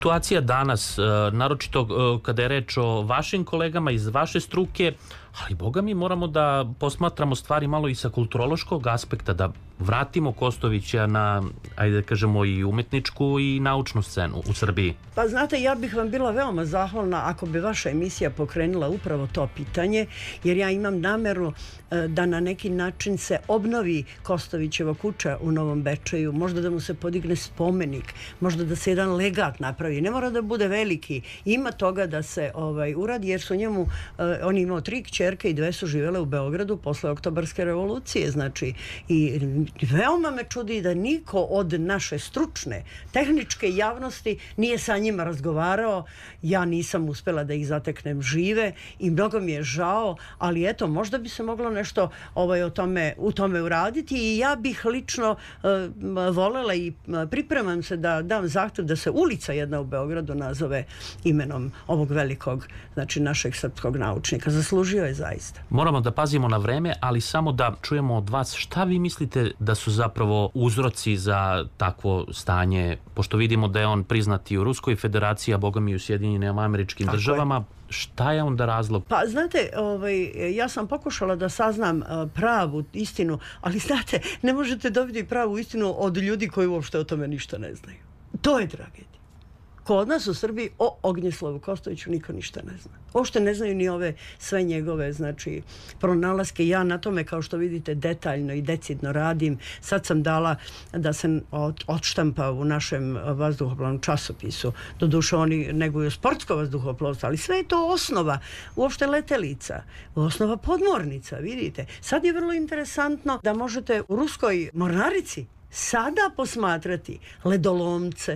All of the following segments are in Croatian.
Situacija danas, naročito kada je reč o vašim kolegama iz vaše struke, ali boga mi moramo da posmatramo stvari malo i sa kulturološkog aspekta, da vratimo Kostovića na, ajde da kažemo, i umetničku i naučnu scenu u Srbiji. Pa znate, ja bih vam bila veoma zahvalna ako bi vaša emisija pokrenula upravo to pitanje, jer ja imam nameru da na neki način se obnovi Kostovićeva kuća u Novom Bečeju, možda da mu se podigne spomenik, možda da se jedan legat napravi, ne mora da bude veliki, ima toga da se uradi, jer su njemu, on je imao 3 kćerke i 2 su živele u Beogradu posle Oktobarske revolucije, znači, i veoma me čudi da niko od naše stručne, tehničke javnosti nije sa njima razgovarao. Ja nisam uspela da ih zateknem žive i mnogo mi je žao, ali eto, možda bi se moglo nešto u tome uraditi i ja bih lično volela i pripremam se da dam zahtev da se ulica jedna u Beogradu nazove imenom ovog velikog, znači našeg srpskog naučnika. Zaslužio je zaista. Moramo da pazimo na vreme, ali samo da čujemo od vas šta vi mislite da su zapravo uzroci za takvo stanje, pošto vidimo da je on priznat i u Ruskoj federaciji, a boga mi i u Sjedinjenim Američkim Državama. Šta je onda razlog? Pa znate, ja sam pokušala da saznam pravu istinu, ali znate, ne možete dobiti pravu istinu od ljudi koji uopšte o tome ništa ne znaju. To je tragedija. Kod nas u Srbiji o Ognjeslavu Kostoviću niko ništa ne zna. Uopšte ne znaju ni ove sve njegove, znači, pronalaske. Ja na tome, kao što vidite, detaljno i decidno radim. Sad sam dala da se odštampa u našem vazduhoplovnom časopisu. Doduše, oni neguju sportsko vazduhoplovstvo, ali sve je to osnova, uopšte letelica, osnova podmornica, vidite. Sad je vrlo interesantno da možete u ruskoj mornarici sada posmatrati ledolomce,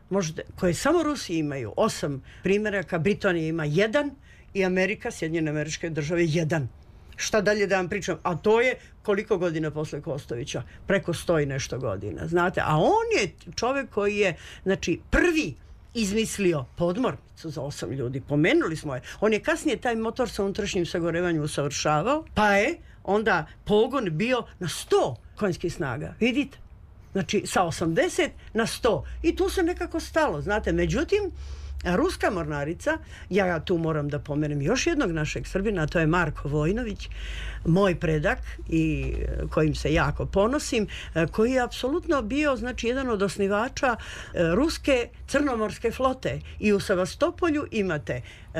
koje samo Rusi imaju, 8 primjeraka, Britanija ima 1 i Amerika, Sjedinjene Američke Države 1. Šta dalje da vam pričam? A to je koliko godina posle Kostovića? Preko 100 i nešto godina, znate. A on je čovjek koji je, znači, prvi izmislio podmornicu za 8 ljudi. Pomenuli smo je. On je kasnije taj motor sa unutrašnjim sagorevanjem usavršavao, pa je onda pogon bio na 100 konjskih snaga. Vidite? Znači, sa 80 na 100. I tu se nekako stalo, znate. Međutim, ruska mornarica, ja tu moram da pomenem još jednog našeg Srbina, a to je Marko Vojnović, moj predak i kojim se jako ponosim, koji je apsolutno bio, znači, jedan od osnivača ruske crnomorske flote. I u Sevastopolju imate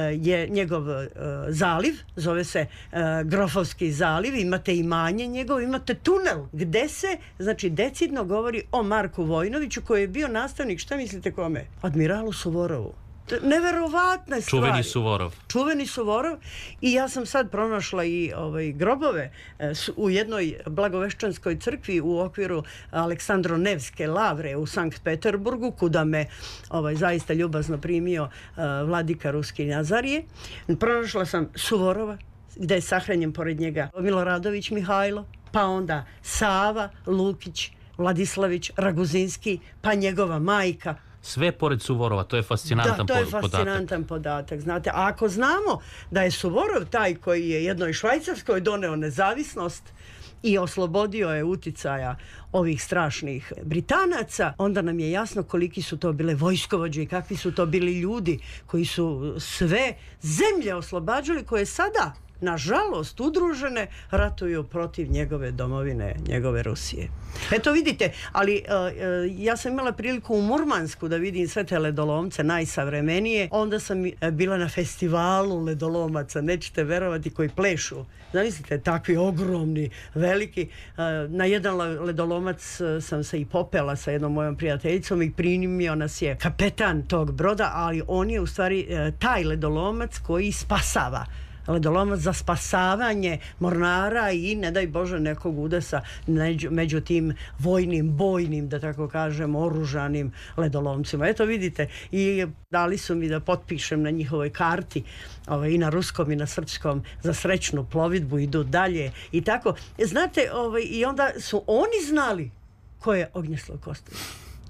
njegov zaliv, zove se Grofovski zaliv, imate imanje njegovo, imate tunel gde se, znači, decidno govori o Marku Vojnoviću, koji je bio nastavnik, šta mislite kome? Admiralu Suvorovu. Neverovatne stvari. Čuveni Suvorov. I ja sam sad pronašla i grobove u jednoj blagoveščanskoj crkvi u okviru Aleksandro-Nevske lavre u Sankt Peterburgu, kuda me zaista ljubazno primio vladika Ruski Nazarije. Pronašla sam Suvorova, gde je sahranjen pored njega Miloradović Mihajlo, pa onda Sava, Lukić, Vladislavić, Raguzinski, pa njegova majka. Sve pored Suvorova, to je fascinantan podatak. Da, to je fascinantan podatak, znate. A ako znamo da je Suvorov taj koji je jednoj Švajcarskoj doneo nezavisnost i oslobodio je uticaja ovih strašnih Britanaca, onda nam je jasno koliki su to bile vojskovođe i kakvi su to bili ljudi koji su sve zemlje oslobađali, koje sada, nažalost, udružene, ratuju protiv njegove domovine, njegove Rusije. Eto, vidite, ali ja sam imala priliku u Murmansku da vidim sve te ledolomce najsavremenije. Onda sam bila na festivalu ledolomaca, nećete verovati, koji plešu. Zamislite, takvi ogromni, veliki. Na jedan ledolomac sam se i popela sa jednom mojom prijateljicom i primio nas je kapetan tog broda, ali on je u stvari taj ledolomac koji spasava. Ledolomac za spasavanje mornara i, ne daj Bože, nekog udesa među tim vojnim, bojnim, da tako kažem, oružanim ledolomcima. Eto, vidite, i dali su mi da potpišem na njihovoj karti, i na ruskom i na srpskom, za srećnu plovidbu, idu dalje i tako. Znate, i onda su oni znali ko je Ognjeslav Kostović.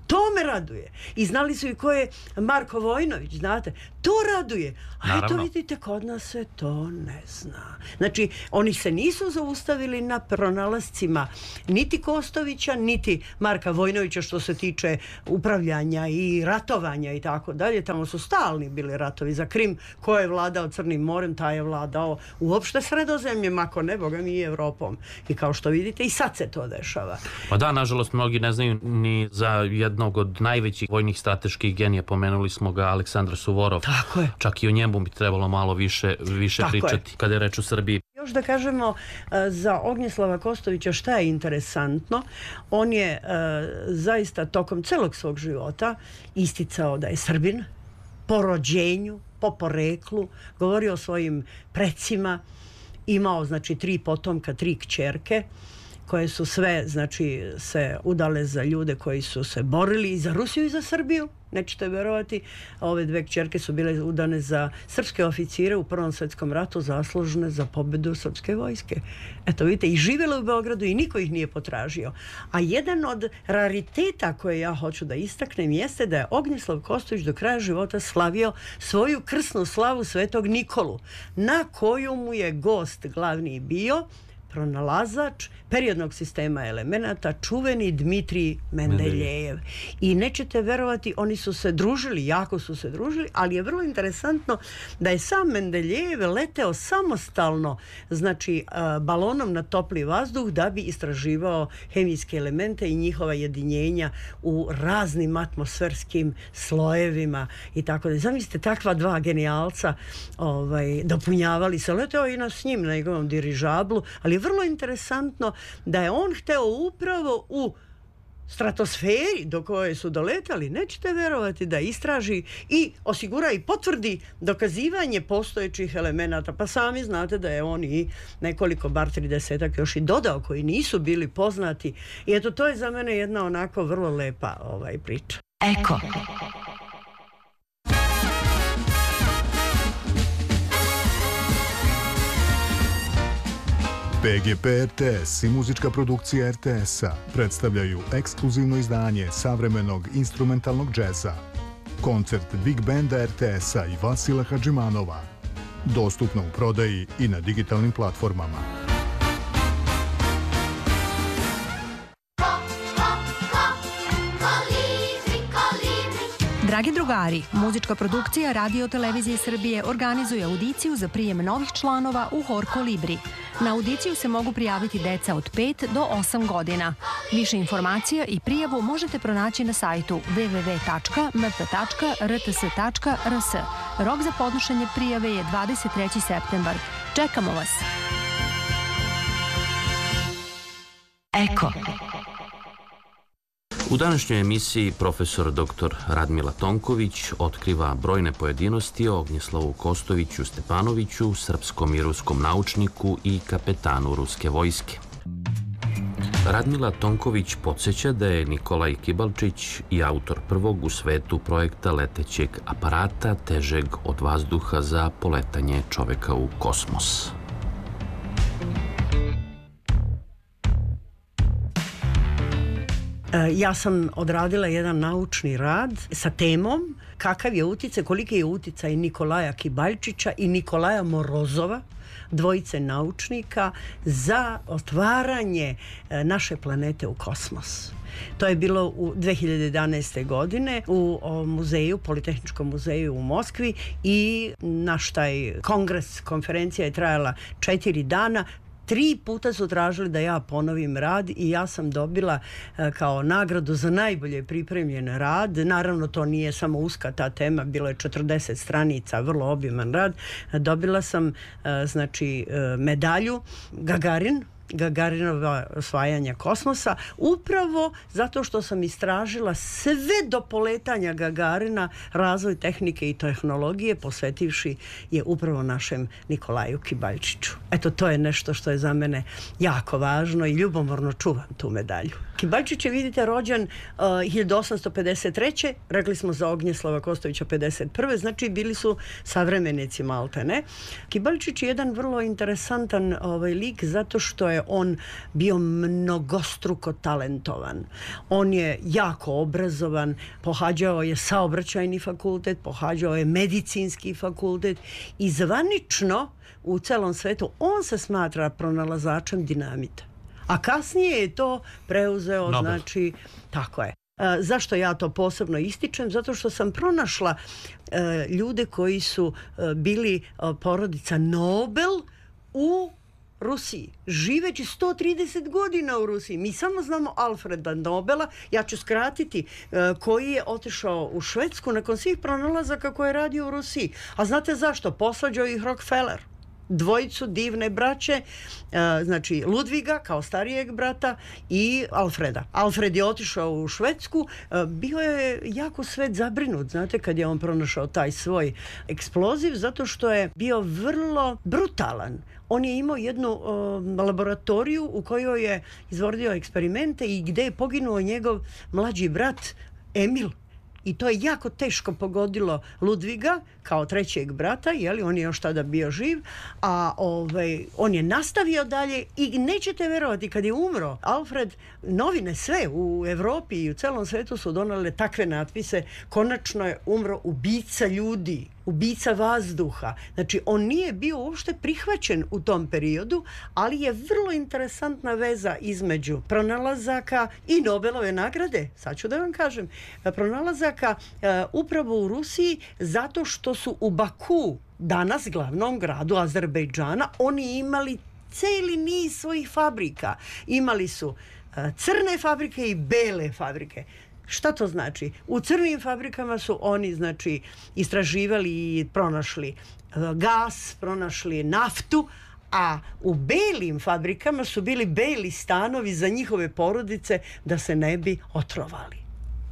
To me raduje. I znali su i ko je Marko Vojnović, znate. To raduje. A eto vidite, kod nas se to ne zna. Znači, oni se nisu zaustavili na pronalascima niti Kostovića, niti Marka Vojnovića što se tiče upravljanja i ratovanja i tako dalje. Tamo su stalni bili ratovi za Krim. Ko je vladao Crnim morem, taj je vladao uopšte Sredozemljem, ako ne, boga mi, i Evropom. I kao što vidite, i sad se to dešava. Pa da, nažalost, mnogi ne znaju ni za jednog od najvećih vojnih strateških genija, pomenuli smo ga, Aleksandar Suvorov. Tako je. Čak i o njemu bi trebalo malo više pričati kada je reč o Srbiji. Još da kažemo za Ognjislava Kostovića šta je interesantno. On je zaista tokom celog svog života isticao da je Srbin po rođenju, po poreklu, govorio o svojim precima, imao znači 3 potomka, 3 kćerke koje su sve znači se udale za ljude koji su se borili i za Rusiju i za Srbiju. Nećete verovati, ove 2 kćerke su bile udane za srpske oficire u Prvom svjetskom ratu, zaslužne za pobedu srpske vojske. Eto vidite, i živjela u Beogradu i niko ih nije potražio. A jedan od rariteta koje ja hoću da istaknem jeste da je Ognjislav Kostović do kraja života slavio svoju krsnu slavu Svetog Nikolu, na koju mu je gost glavni bio pronalazač periodnog sistema elemenata, čuveni Dmitrij Mendeljejev. I nećete verovati, oni su se družili, jako su se družili, ali je vrlo interesantno da je sam Mendeljejev leteo samostalno, znači balonom na topli vazduh da bi istraživao hemijske elemente i njihova jedinjenja u raznim atmosferskim slojevima i tako da. Zamislite, takva 2 genijalca dopunjavali se. Leteo i s njim na njegovom dirižablu, ali je vrlo interesantno da je on hteo upravo u stratosferi do koje su doletali, nećete verovati, da istraži i osigura i potvrdi dokazivanje postojećih elemenata. Pa sami znate da je on i nekoliko, bar 30-ak još i dodao koji nisu bili poznati. I eto, to je za mene jedna onako vrlo lepa priča. Eko. PGP RTS i muzička produkcija RTS-a predstavljaju ekskluzivno izdanje savremenog instrumentalnog džeza. Koncert Big Banda RTS-a i Vasila Hadžimanova. Dostupno u prodaji i na digitalnim platformama. Dragi drugari, muzička produkcija Radio Televizije Srbije organizuje audiciju za prijem novih članova u Hor Kolibri. Na audiciju se mogu prijaviti deca od 5 do 8 godina. Više informacija i prijavu možete pronaći na sajtu www.mp.rts.rs. Rok za podnošenje prijave je 23. septembar. Čekamo vas! Eko. U današnjoj emisiji profesor dr. Radmila Tonković otkriva brojne pojedinosti o Ognjislavu Kostoviću Stepanoviću, srpskom i ruskom naučniku i kapetanu ruske vojske. Radmila Tonković podsjeća da je Nikolaj Kibalčić i autor prvog u svetu projekta letećeg aparata težeg od vazduha za poletanje čoveka u kosmos. Ja sam odradila jedan naučni rad sa temom kakav je uticaj, koliki je uticaj Nikolaja Kibalčića i Nikolaja Morozova, dvojice naučnika, za otvaranje naše planete u kosmos. To je bilo u 2011. godine u muzeju, Politehničkom muzeju u Moskvi, i naš taj kongres, konferencija je trajala 4 dana. 3 puta su tražili da ja ponovim rad i ja sam dobila kao nagradu za najbolje pripremljen rad. Naravno, to nije samo uska ta tema, bilo je 40 stranica, vrlo obiman rad. Dobila sam znači medalju Gagarinova osvajanja kosmosa, upravo zato što sam istražila sve do poletanja Gagarina, razvoj tehnike i tehnologije, posvetivši je upravo našem Nikolaju Kibalčiću. Eto, to je nešto što je za mene jako važno i ljubomorno čuvam tu medalju. Kibaljčić je, vidite, rođen 1853. Rekli smo za Ognjeslava Kostovića 51. Znači bili su savremenici maltene. Kibaljčić je jedan vrlo interesantan lik zato što je on bio mnogostruko talentovan. On je jako obrazovan, pohađao je saobraćajni fakultet, pohađao je medicinski fakultet i zvanično u celom svetu on se smatra pronalazačem dinamita. A kasnije je to preuzeo, Nobel. znači, tako je. Zašto ja to posebno ističem? Zato što sam pronašla ljude koji su bili porodica Nobel u Rusiji, živeći 130 godina u Rusiji. Mi samo znamo Alfreda Nobela, ja ću skratiti, koji je otišao u Švedsku nakon svih pronalazaka koje je radio u Rusiji. A znate zašto? Posađao ih Rockefeller. Dvojicu divne braće, znači Ludviga kao starijeg brata i Alfreda. Alfred je otišao u Švedsku, bio je jako svet zabrinut, znate, kad je on pronašao taj svoj eksploziv, zato što je bio vrlo brutalan. On je imao jednu laboratoriju u kojoj je izvodio eksperimente i gde je poginuo njegov mlađi brat Emil. I to je jako teško pogodilo Ludviga kao trećeg brata, jeli, on je još tada bio živ, a on je nastavio dalje i nećete verovati, kad je umro Alfred, novine sve u Evropi i u celom svetu su donale takve natpise: konačno je umro ubica ljudi, ubica vazduha. Znači, on nije bio uopšte prihvaćen u tom periodu, ali je vrlo interesantna veza između pronalazaka i Nobelove nagrade. Sad ću da vam kažem. Pronalazaka upravo u Rusiji, zato što su u Baku, danas glavnom gradu Azerbejdžana, oni imali celi niz svojih fabrika. Imali su crne fabrike i bele fabrike. Šta to znači? U crnim fabrikama su oni, znači, istraživali i pronašli gas, pronašli naftu, a u belim fabrikama su bili beli stanovi za njihove porodice da se ne bi otrovali.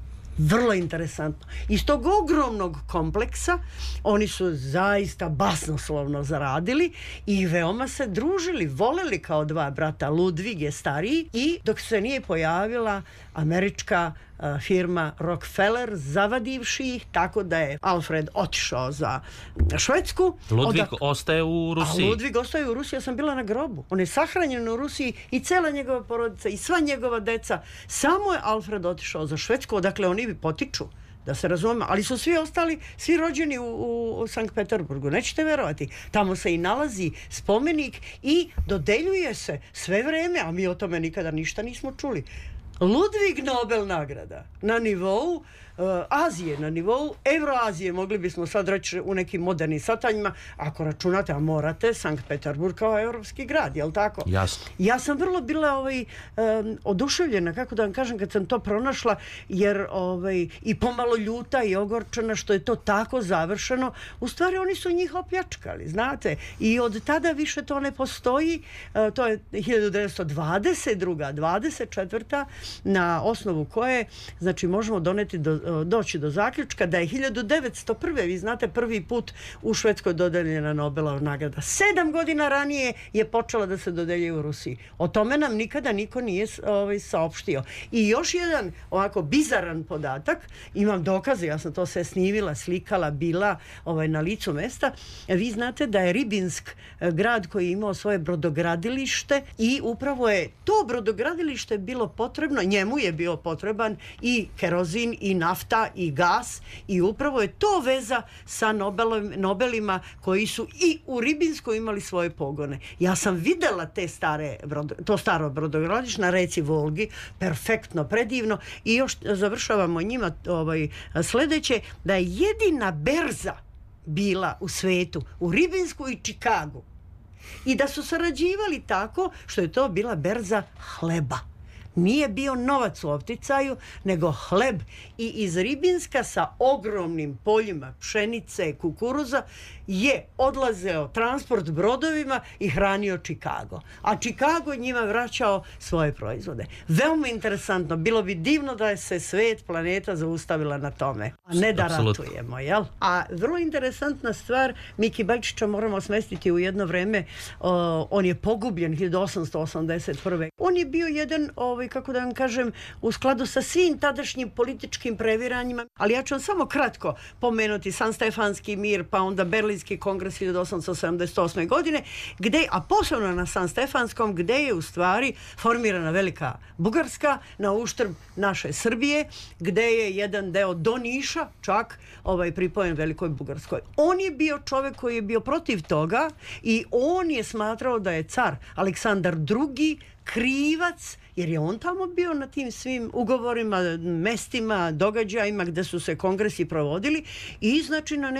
Vrlo interesantno. Iz tog ogromnog kompleksa oni su zaista basnoslovno zaradili i veoma se družili, voleli kao dva brata. Ludvig je stariji i dok se nije pojavila američka firma Rockefeller, zavadivši ih, tako da je Alfred otišao za Švedsku. Ludvig ostaje u Rusiji. A Ludvig ostaje u Rusiji, ja sam bila na grobu. On je sahranjen u Rusiji i cela njegova porodica i sva njegova deca. Samo je Alfred otišao za Švedsku, odakle oni bi potiču, da se razumemo, ali su svi ostali, svi rođeni u Sankt Peterburgu, nećete verovati. Tamo se i nalazi spomenik i dodeljuje se sve vreme, a mi o tome nikada ništa nismo čuli. Ludvig Nobel nagrada na nivou Azije, na nivou Evroazije, mogli bismo sad reći u nekim modernim satanjima, ako računate, a morate, Sankt Peterburg kao evropski grad, jel tako? Jasno. Ja sam vrlo bila oduševljena, kako da vam kažem, kad sam to pronašla, jer i pomalo ljuta i ogorčena što je to tako završeno. U stvari oni su njih opljačkali, znate, i od tada više to ne postoji. To je 1922. 24. na osnovu koje, znači, možemo doći do zaključka da je 1901. vi znate, prvi put u Švedskoj dodeljena Nobelova nagrada. 7 godina ranije je počela da se dodeljuje u Rusiji. O tome nam nikada niko nije saopštio. I još jedan ovako bizaran podatak, imam dokaze, ja sam to sve snimila, slikala, bila na licu mesta. Vi znate da je Ribinsk grad koji je imao svoje brodogradilište i upravo je to brodogradilište bilo potrebno, njemu je bio potreban i kerozin i nafta i gas i upravo je to veza sa Nobelima koji su i u Ribinskoj imali svoje pogone. Ja sam videla to staro brodogradilište na reci Volgi, perfektno, predivno, i još završavamo njima sledeće, da je jedina berza bila u svetu u Ribinsku i Čikagu i da su sarađivali tako što je to bila berza hleba. Nije bio novac u opticaju, nego hleb. I iz Ribinska sa ogromnim poljima pšenice, kukuruza je odlazeo transport brodovima i hranio Čikago. A Čikago njima vraćao svoje proizvode. Veoma interesantno. Bilo bi divno da je se svet, planeta zaustavila na tome, a ne da ratujemo, jel? A vrlo interesantna stvar, mi Kibaljčića moramo smestiti u jedno vreme. On je pogubljen 1881. On je bio jedan kako da vam kažem, u skladu sa svim tadašnjim političkim previranjima. Ali ja ću vam samo kratko pomenuti San Stefanski mir, pa onda Berlinski kongres 1878. godine, a posebno na San Stefanskom, gde je u stvari formirana Velika Bugarska na uštrb naše Srbije, gde je jedan deo do Niša čak pripojen Velikoj Bugarskoj. On je bio čovek koji je bio protiv toga i on je smatrao da je car Aleksandar II krivac, jer je on tamo bio na tim svim ugovorima, mestima, događajima gde su se kongresi provodili i znači na